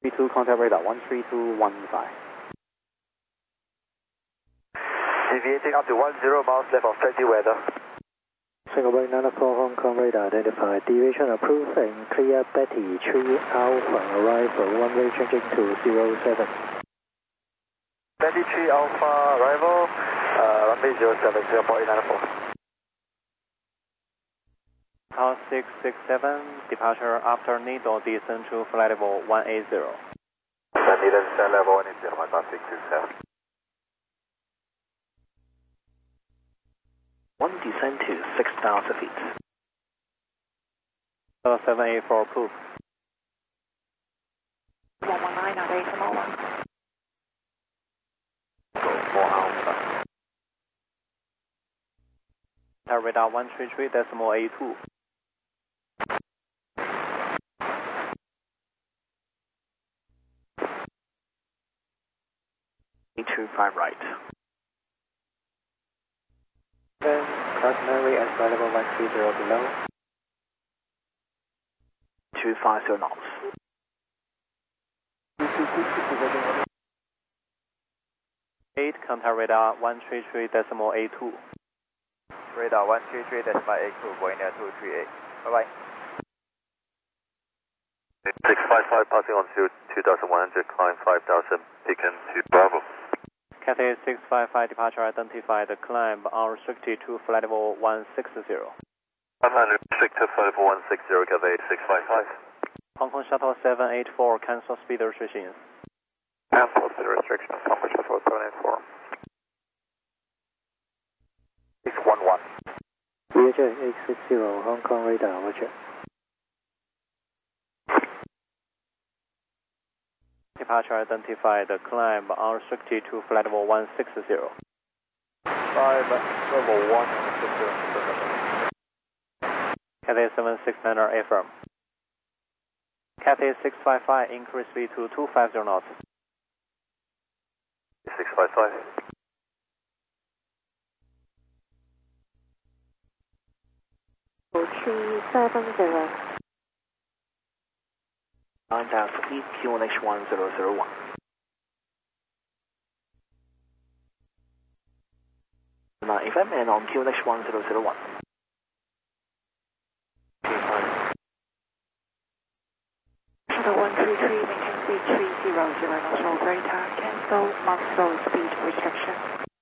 32 contact radar 13215. Deviating up to 10 miles left of steady weather. Singapore 94 Hong Kong radar identified. Deviation approved and clear Betty 3 Alpha arrival. Runway changing to 07. Betty 3 Alpha arrival. Runway 07, Singapore 894. Tower 667, departure after needle descent to flight level 180. Needle descent level 180, my 667. 1 descent to 6,000 feet. 784 approved. 119 at 801. Go 4 Alpha. Radar 133.82. E25 right. Then customary at flight level 130 below. 250 knots. Contact radar 133.82. Radar 133.82, going near 238. Bye bye. 655 passing on to 2100, climb 5000, beacon to Bravo. Cathay 655 departure identified, climb unrestricted to flight level 160. Unrestricted flight level 160, Cathay 655. Hong Kong Shuttle 784, cancel speed restrictions. Cancel speed restrictions, Hong Kong Shuttle 784. 611. VHA 860 Hong Kong radar, roger. Departure identified, climb unrestricted to flight level 160. 5 level 160. Cathay 769 affirm. Cathay 655, increase speed to 250 knots. 655. Line down to QNH 1001. Now, FM and on QNH 1001. Shuttle 133, maintain speed 300, national operator, cancel, mark slow speed restriction.